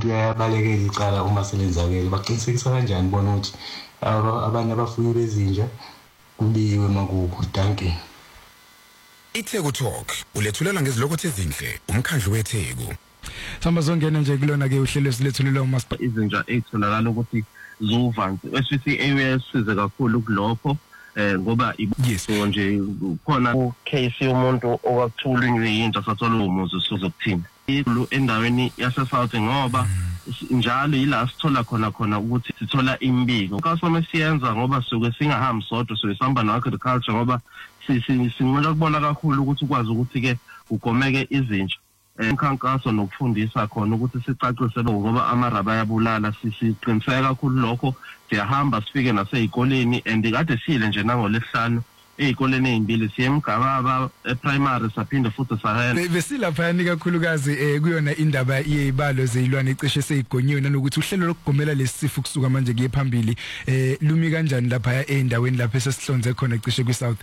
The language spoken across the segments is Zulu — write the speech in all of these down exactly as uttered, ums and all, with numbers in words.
umuntu uyabalekela icala uma selenzakele baqinisekisa kanjani bona ukuthi abantu abafuyi bezinja kubiwe makubo? Danke. iTheku Talk ulethulela ngezilokothe ezinhle umkhandlu weTheku. Samba zongena nje kulona ke uhlelo esilethulelwa uMaster izinja ezitholakala ukuthi zuvansi esithi eyesize kakhulu kulokho eh ngoba yes nje khona case yomuntu owakuthula ingiyinja sathola umuzi sozokuthina ikulu endaweni yase South ngoba njalo yila sithola khona khona ukuthi sithola imbiko kasome siyenza ngoba suke singahambi sodwa so isamba no agriculture ngoba sinqola kubona kakhulu ukuthi ukwazi ukuthi ke ugomeke izinja umkhankaso nokufundisa khona ukuthi sicacise ngoba amaraba ayabulala sisiqiniseka kakhulu lokho siyahamba sifike nasezikoleni and kade sile nje nangolesihlanu ezikoleni ezimbili siyemgababa eprimary saphinde futhi sahela besilapha yani kakhulukazi eh kuyona indaba yezibalo zezilwane ecishe seyigonyiwe nanokuthi uhlelo lokugomela lesifo kusuka manje kuye phambili eh lumi kanjani lapha endaweni lapha esesihlonze khona ecishe kwiSouth.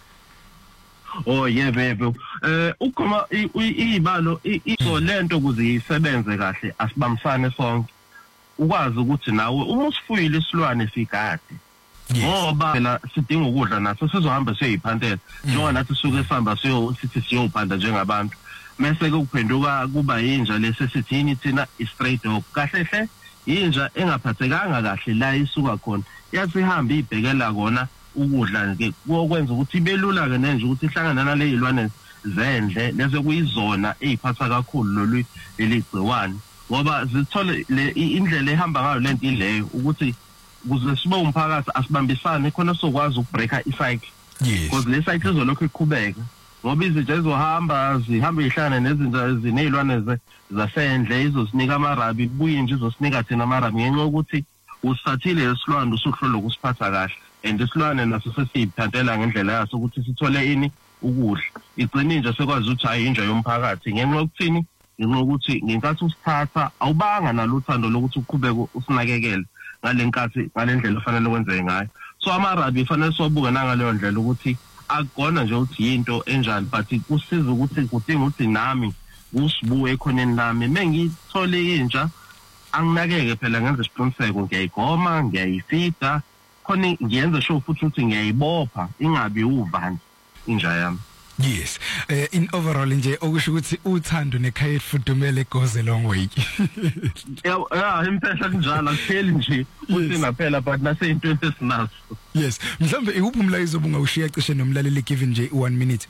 Oh yeah bebe eh ukoma izibalo izo lento kuze isebenze kahle asibambisane sonke ukwazi ukuthi nawe uma usifuyile isilwane sigade ngoba phela sidinga ukudla naso sizohamba siyiphanthela njengoba nathi suke sihamba siyo sithi siyophanda njengabantu mase kuphenduka kuba yinja lesesithini thina i-stray dog kahle hle yinja engaphathekanga kahle la isuka khona yathi ihamba ibhekela kona ukudla ke kokwenza ukuthi ibelula ke nje ukuthi ihlangana nale izilwane zendle lezo kuyizona eziphatha kakhulu lolu eligciwane ngoba zithole indlela ehamba ngayo lento ileyo ukuthi kuze sibe umphakathi asibambisane khona sokwazi ukubreaka icycle because le cycle izolokhu iqhubeka ngoba izinja ezohamba zihamba ihlangana nezinja ezinezilwane zasendle izosinika amarabi buye nje izosinika thina amarabi ngenxa ukuthi usathile isilwane usuhlola ukusiphatha kahle and isilwane naso sesiyiphathela ngendlela yaso ukuthi sithole ini ukudla igcina nje sekwazi ukuthi hayi inja yomphakathi ngenxa yokuthini ngenxa ukuthi ngenkathi usithatha awubanga naluthando lokuthi uqhubeke usinakekele ngalenkathi ngalendlela ofanele wenze ngayo so amarabi fanele sobuke nangaleyo ndlela ukuthi akugona nje ukuthi yinto enjani but kusiza ukuthi kudinga ukuthi nami usibuye ekhoneni lami mengithole inja anginakeke phela ngenze isiqiniseko ngiyayigoma ngiyayifida khona ngiyenza sure futhi ukuthi ngiyayibopha ingabi uvanzi inja yami. Yes uh, in overall nje okusho ukuthi uthando nekhaya efudumele goes a long way. Yeah yeah impela kunjalo akupheli nje uthina phela but nase into esinazo. Yes mhlambe ikuphi umlayezo obungawushiya cishe nomlaleli given nje one minute.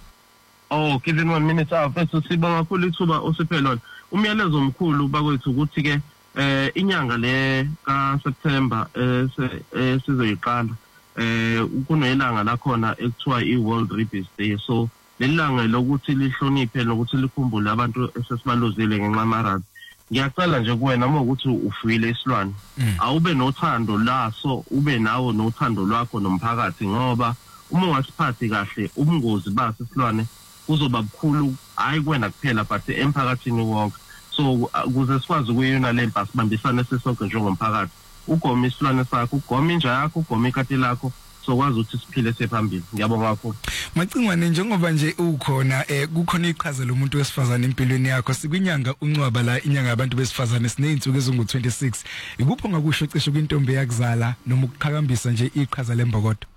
Oh given one minute ah bese sibonga kakhulu ithuba osiphe lona umyalezo omkhulu bakwethu ukuthi ke eh inyanga le ka September eh sizoyiqala eh kunelanga la khona ekuthiwa iWorld Rabies Day so lelanga lokuthi lihloniphe lokuthi likhumbule abantu esesibalozile ngenxa yamarabi ngiyacela nje kuwena uma ukuthi ufuyile isilwane awube nothando laso ube nawo nothando lwakho nomphakathi ngoba uma ungasiphathi kahle ubungozi baso isilwane kuzoba bukhulu hayi kwena kuphela but emphakathini wonke so kuze sikwazi ukuyona lempa sibambisane sesonke njengomphakathi ugoma isilwane sakho ugoma inja yakho ugoma ikati lakho sokwazi ukuthi siphile sephambili ngiyabonga kakhulu Macingwane njengoba nje ukhona eh kukhona iqhaza lomuntu wesifazane empilweni yakho sikwinyanga uncwaba la inyanga yabantu besifazane sineyinsuku ezingu twenty-six ikupho ngakusho cishe kwintombi yakuzala noma ukuqhakambisa nje iqhaza lembokodo.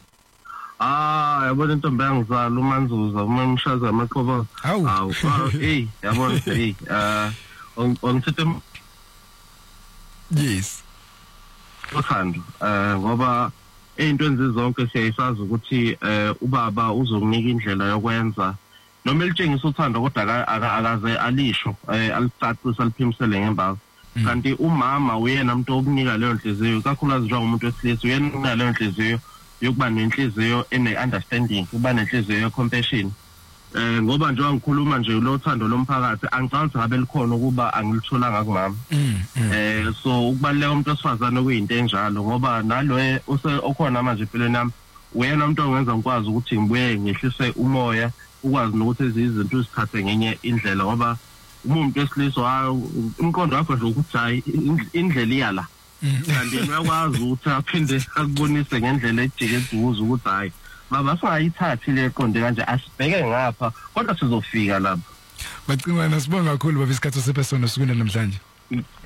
Ah yabona intombi yangizala uManzuza uma umshaza amaqhoba awu hey yabona hey ah ongithethe yes uthando eh ngoba into enzizonke siyayisazi ukuthi eh ubaba uzokunika indlela yokwenza noma elitshengisa uthando kodwa akaze alisho eh alicacisa aliphimisele ngembazo kanti umama uyena umuntu okunika leyo nhliziyo kakhulukazi njengomuntu wesilisa uyena unika leyo nhliziyo yokuba nenhliziyo ene understanding kuba nenhliziyo ye compassion eh ngoba nje ngikhuluma nje lo thando lomphakathi angicathi ngabe likhona ukuba angilithola ngakumama eh so ukubaleka umuntu osifazana okuyinto enjalo ngoba nalo okhona manje empilweni yami uyena umuntu ongenza ngikwazi ukuthi ngibuye ngehlise umoya ukwazi nokuthi izinto uzithathe ngenye indlela ngoba umuntu wesilisa umqondo wakho nje ukuthi hayi indlela iyala kanti uyakwazi ukuthi aphinde akubonise ngendlela ejike eduze ukuthi hayi baba singayithathi le qonde kanje asibheke ngapha kodwa sizofika lapho. Macingwana sibonga kakhulu baba isikhathi sephesona sukuna namhlanje.